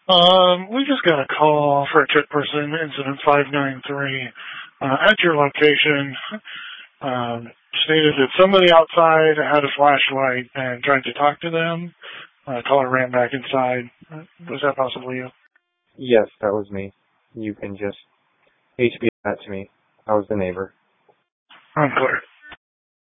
We just got a call for a tip person, incident 593, at your location. Stated that somebody outside had a flashlight and tried to talk to them. Caller ran back inside. Was that possibly you? Yes, that was me. You can just HB that to me. I was the neighbor. I'm clear.